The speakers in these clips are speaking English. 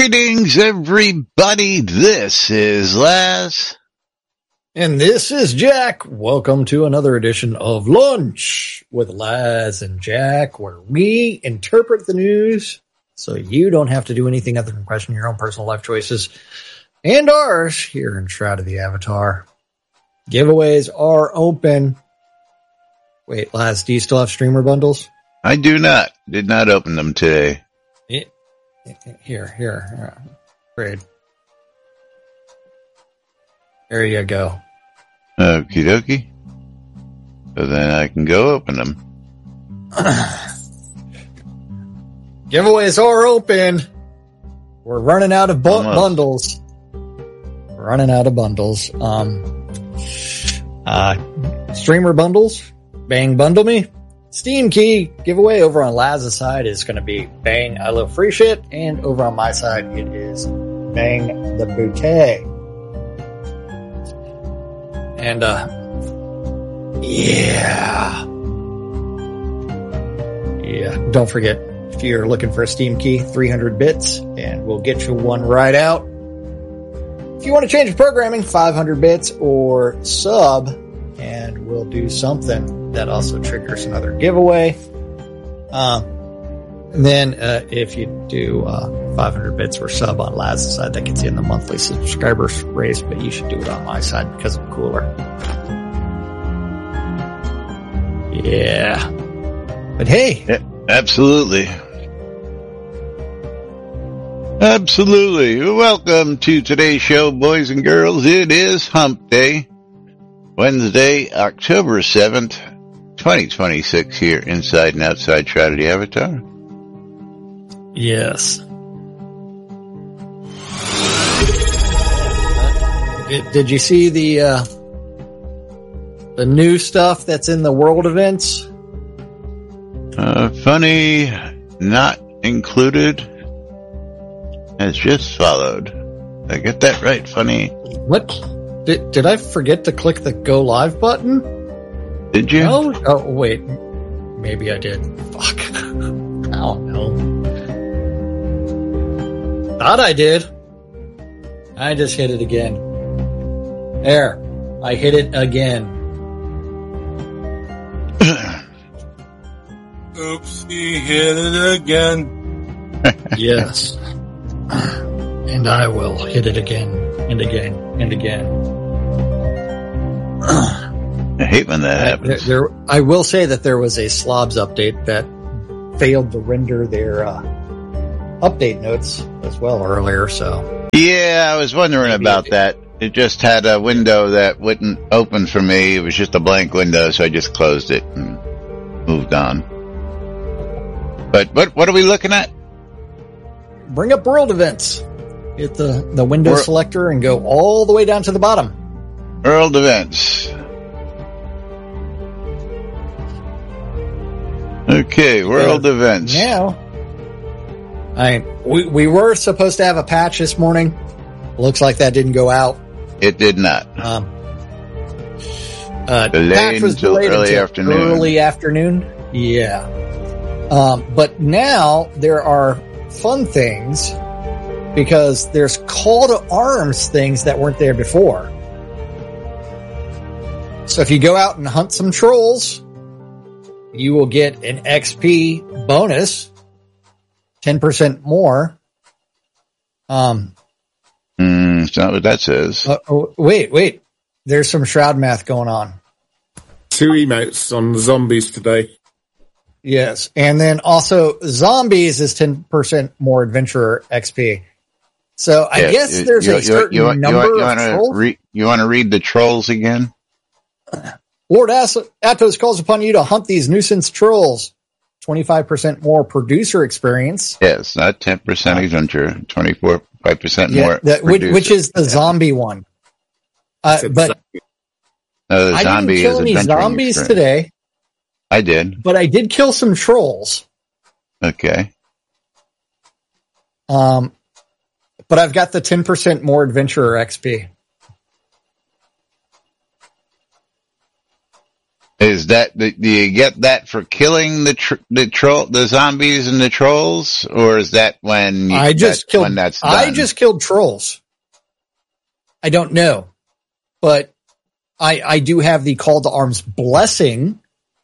Greetings, everybody. This is Laz. And this is Jack. Welcome to another edition of Lunch with Laz and Jack, where we interpret the news so you don't have to do anything other than question your own personal life choices and ours here in Shroud of the Avatar. Giveaways are open. Wait, Laz, do you still have streamer bundles? I do not. Did not open them today. Here. Great. There you go. Okie dokie. So then I can go open them. Giveaways are open. We're running out of bundles. We're running out of bundles. Streamer bundles. Bang Bundle Me. Steam Key giveaway over on Laz's side is going to be Bang I Love Free Shit, and over on my side it is Bang the Bouquet. And yeah. Don't forget, if you're looking for a Steam Key, 300 bits, and we'll get you one right out. If you want to change the programming, 500 bits or sub, and we'll do something that also triggers another giveaway. And then if you do 500 bits or sub on Laz's side, that gets you in the monthly subscribers raise, but you should do it on my side because I'm cooler. Yeah. But hey. Yeah, absolutely. Absolutely. Welcome to today's show, boys and girls. It is Hump Day. Wednesday, October 7th, 2026 here inside and outside Shroud of the Avatar. Yes. Did you see the new stuff that's in the world events? Funny, not included, has just followed. Did I get that right? Funny. What? Did I forget to click the go live button? Did you? No? Oh, wait. Maybe I did. Fuck. I don't know. Thought I did. I just hit it again. There. I hit it again. Oops, he hit it again. Yes. And I will hit it again and again and again. I hate when that happens. I will say that there was a Slobs update that failed to render their update notes as well earlier, so. Yeah, I was wondering about that. It just had a window that wouldn't open for me. It was just a blank window, so I just closed it and moved on. But what are we looking at? Bring up world events. Hit the window selector and go all the way down to the bottom. World events. Okay, world events. Now, we were supposed to have a patch this morning. Looks like that didn't go out. It did not. Patch was delayed until early afternoon. Yeah. But now there are fun things because there's call to arms things that weren't there before. So if you go out and hunt some trolls, you will get an XP bonus, 10% more. It's not what that says. Wait. There's some Shroud math going on. 2 emotes on zombies today. Yes. And then also zombies is 10% more adventurer XP. So I guess there's a certain number of trolls. You want to read the trolls again? Lord Atos calls upon you to hunt these nuisance trolls. 25% more producer experience. Yes, not 10% adventure, 5% more. Which is the zombie one. But the zombie I didn't kill any zombies experience today. I did. But I did kill some trolls. Okay. But I've got the 10% more adventurer XP. Is do you get that for killing the zombies and the trolls, or is that when I just killed? when that's done? I just killed trolls. I don't know, but I do have the call to arms blessing.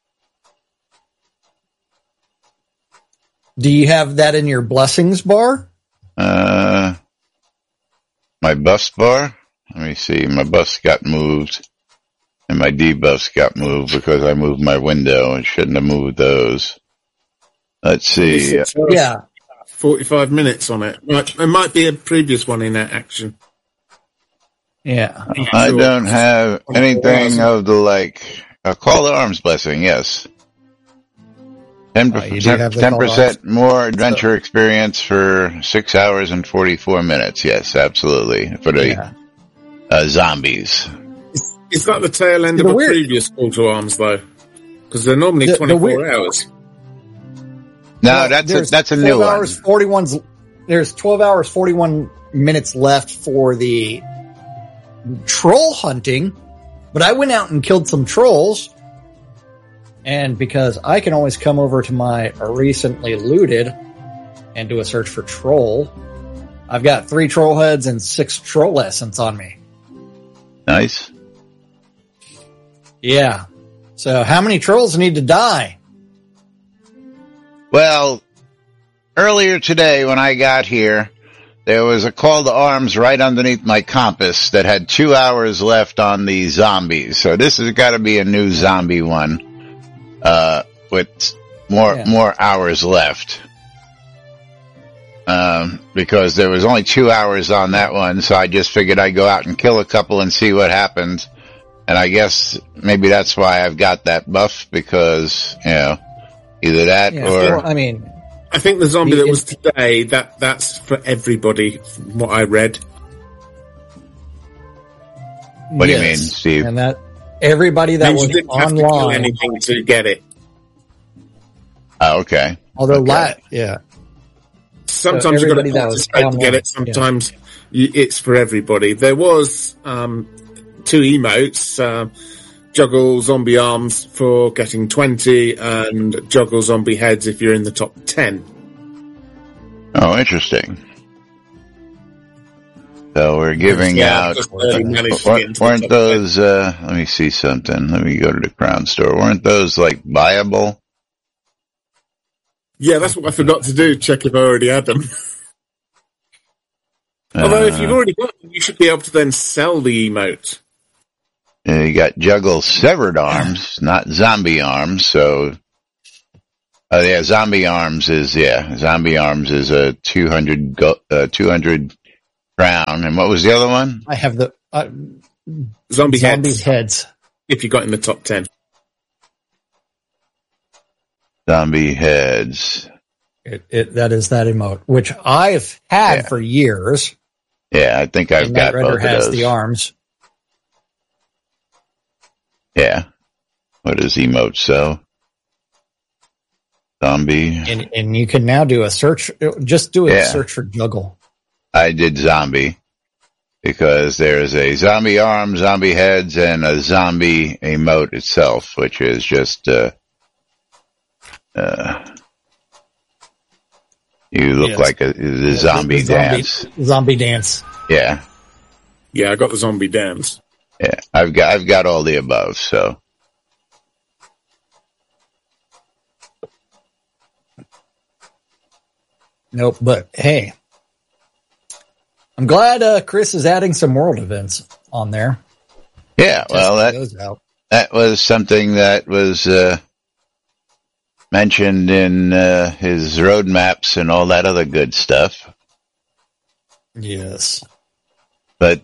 Do you have that in your blessings bar? My buffs bar. Let me see. My buffs got moved, and my debuffs got moved because I moved my window and shouldn't have moved those. Let's see. Yeah, 45 minutes on it. Right, there might be a previous one in that action. yeah. I don't have anything of the a call to arms blessing. Yes. 10% more adventure experience for 6 hours and 44 minutes. Yes, absolutely. For the zombies. It's like the tail end of a previous call to arms, though, because they're normally 24 hours. No, that's a new one. There's 12 hours, 41 minutes left for the troll hunting, but I went out and killed some trolls. And because I can always come over to my recently looted and do a search for troll, I've got 3 troll heads and 6 troll essence on me. Nice. Yeah. So how many trolls need to die? Well, earlier today when I got here, there was a call to arms right underneath my compass that had 2 hours left on the zombies. So this has got to be a new zombie one. With more hours left. Because there was only 2 hours on that one, so I just figured I'd go out and kill a couple and see what happens. And I guess maybe that's why I've got that buff, because, either that or... I think the zombie that was today, that's for everybody, from what I read. What do you mean, Steve? And that everybody that was didn't online have to do anything to get it. Oh, okay. Although, sometimes you've got to participate to get it. Sometimes it's for everybody. There was 2 emotes, juggle zombie arms for getting 20, and juggle zombie heads if you're in the top 10. Oh, interesting. So we're giving out, weren't those, let me see something. Let me go to the Crown Store. Weren't those buyable? Yeah, that's what I forgot to do, check if I already had them. Although if you've already got them, you should be able to then sell the emote. You got juggle severed arms, not zombie arms, so... zombie arms is a 200 crown. And what was the other one? I have the zombie heads. If you got in the top 10. Zombie heads. That is that emote, which I've had for years. Yeah, I think I've got both of has those. The arms. Yeah. What is emote so? Zombie. And you can now do a search. Just do a search for juggle. I did zombie because there's a zombie arm, zombie heads, and a zombie emote itself, which is just you look like a zombie dance. Zombie dance. Yeah. Yeah, I got the zombie dance. Yeah, I've got all the above, so. Nope, but hey, I'm glad Chris is adding some world events on there. Yeah, well, that was something that was mentioned in his roadmaps and all that other good stuff. Yes. But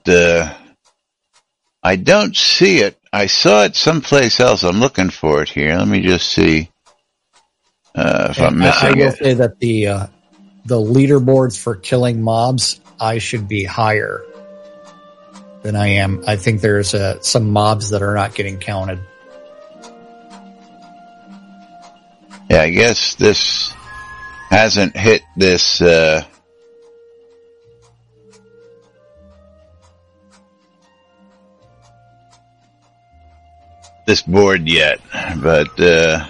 I don't see it. I saw it someplace else. I'm looking for it here. Let me just see if I'm missing it. I will say that the leaderboards for killing mobs, I should be higher than I am. I think there's some mobs that are not getting counted. Yeah, I guess this hasn't hit this this board yet, but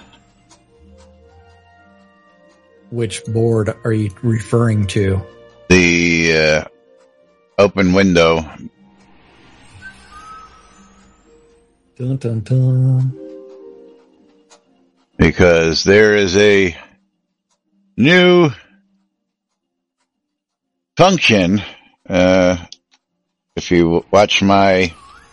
Which board are you referring to? the open window. Dun, dun, dun. Because there is a new function. If you watch my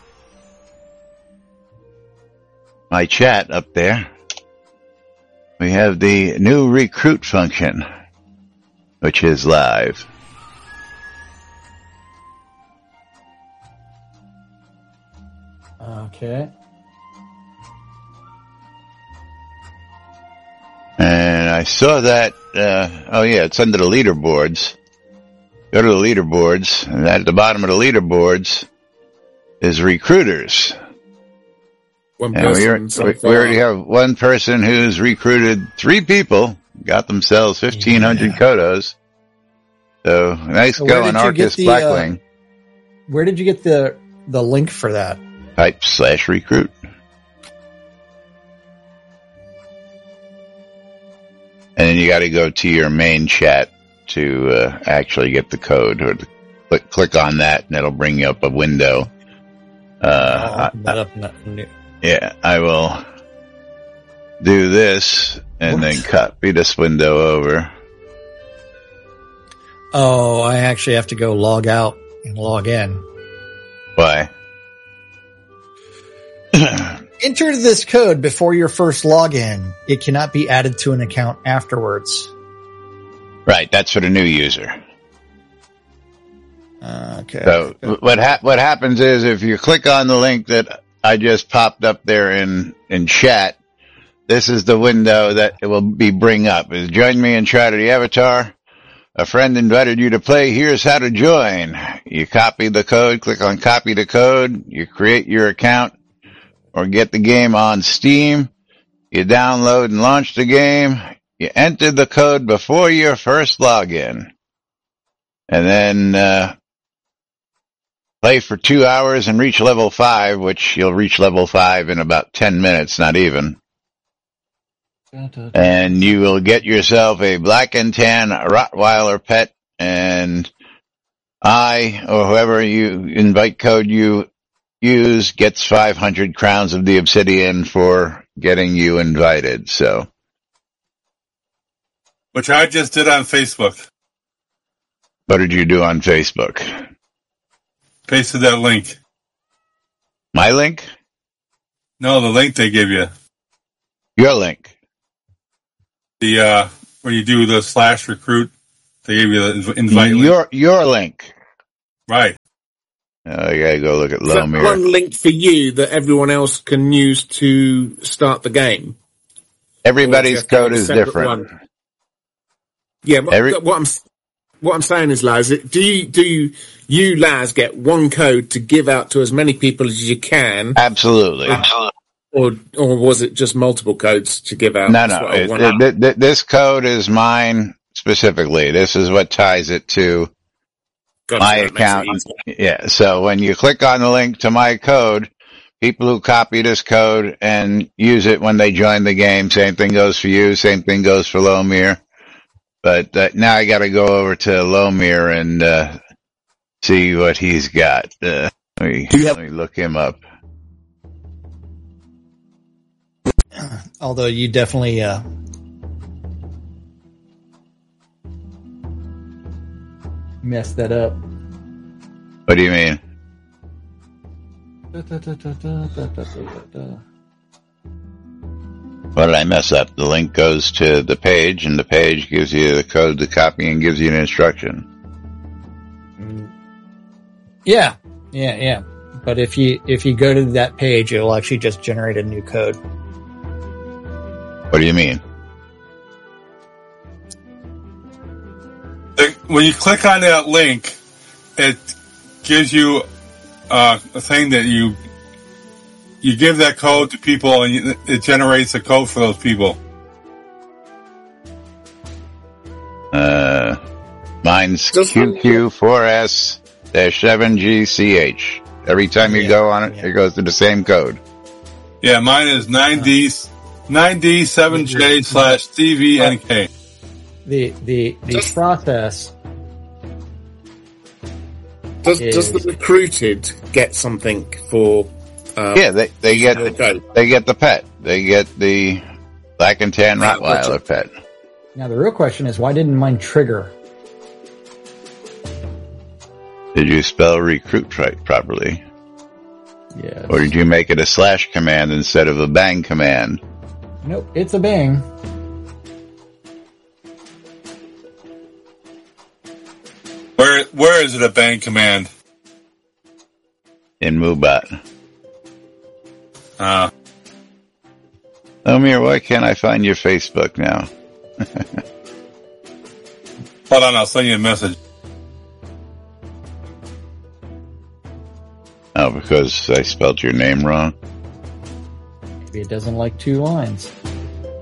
chat up there, we have the new recruit function, which is live. Okay. And I saw that, it's under the leaderboards. Go to the leaderboards, and at the bottom of the leaderboards is recruiters. One And person. we already have one person who's recruited 3 people, got themselves 1,500 Kodos. So, nice So where going, did you get Arcus the, Blackwing. Where did you get the link for that? Type/recruit. And then you got to go to your main chat to actually get the code, or click on that, and it'll bring you up a window. I will do this and then copy this window over. Oh, I actually have to go log out and log in. Why? Enter this code before your first login. It cannot be added to an account afterwards. Right, that's for the new user. Okay. So what happens is, if you click on the link that I just popped up there in chat, this is the window that it will bring up. Is join me in Chat of the Avatar. A friend invited you to play. Here's how to join. You copy the code, click on copy the code. You create your account or get the game on Steam. You download and launch the game. You enter the code before your first login. And then, play for 2 hours and reach level 5, which you'll reach level 5 in about 10 minutes, not even. And you will get yourself a black and tan Rottweiler pet, and I, or whoever you invite code you use, gets 500 crowns of the obsidian for getting you invited, so. Which I just did on Facebook. What did you do on Facebook? Pasted that link. My link? No, the link they give you. Your link. The where you do the /recruit, they give you the invite link. Your link. Right. I gotta go look at Is that Lomir. one link for you that everyone else can use to start the game? Everybody's code is different. One? Yeah, what I'm saying is, Laz, do you, Laz, get one code to give out to as many people as you can? Absolutely. Or was it just multiple codes to give out? No. This code is mine specifically. This is what ties it to my account. Yeah. So when you click on the link to my code, people who copy this code and use it when they join the game, same thing goes for you. Same thing goes for Lomir. But now I got to go over to Lomir and see what he's got. Let me look him up. Although you definitely messed that up. What do you mean? What did I mess up? The link goes to the page, and the page gives you the code to copy and gives you an instruction. Yeah. But if you go to that page, it'll actually just generate a new code. What do you mean? When you click on that link, it gives you a thing that you give that code to people, and it generates a code for those people. Mine's QQ4S-7GCH. Every time you go on it, it goes to the same code. Yeah, mine is 9D7J/TVNK. The process. Does the recruited get something for? Yeah, they get the pet. They get the black and tan Rottweiler pet. Now the real question is, why didn't mine trigger? Did you spell recruit properly? Yes. Or did you make it a / command instead of a bang command? Nope, it's a bang. Where is it a bang command? In MooBot. Omir, why can't I find your Facebook now? Hold on, I'll send you a message. Oh, because I spelled your name wrong? Maybe it doesn't like 2 lines.